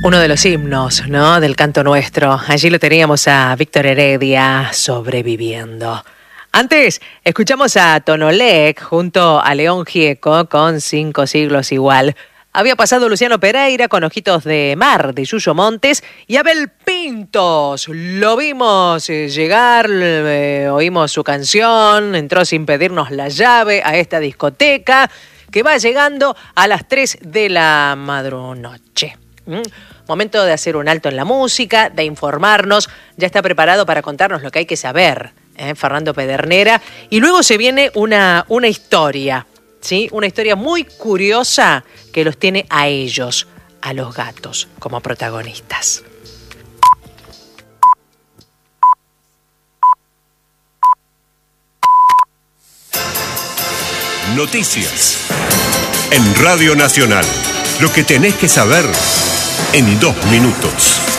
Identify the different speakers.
Speaker 1: Uno de los himnos, ¿no?, del canto nuestro. Allí lo teníamos a Víctor Heredia, Sobreviviendo. Antes, escuchamos a Tonolec junto a León Gieco con 5 siglos igual. Había pasado Luciano Pereira con Ojitos de Mar, de Yuyo Montes, y Abel Pintos. Lo vimos llegar, oímos su canción, entró sin pedirnos la llave a esta discoteca, que va llegando a las 3 de la madrunoche. Momento de hacer un alto en la música, de informarnos. Ya está preparado para contarnos lo que hay que saber, Fernando Pedernera. Y luego se viene una historia, ¿sí? Una historia muy curiosa que los tiene a ellos, a los gatos, como protagonistas.
Speaker 2: Noticias en Radio Nacional. Lo que tenés que saber en 2 minutos.